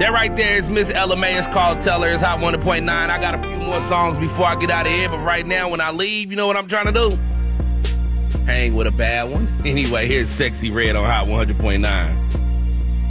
That right there is Miss Ella Mai. It's called Tell Her. It's Hot 100.9. I got a few more songs before I get out of here, but right now when I leave, you know what I'm trying to do? Hang with a bad one. Anyway, here's Sexy Red on Hot 100.9.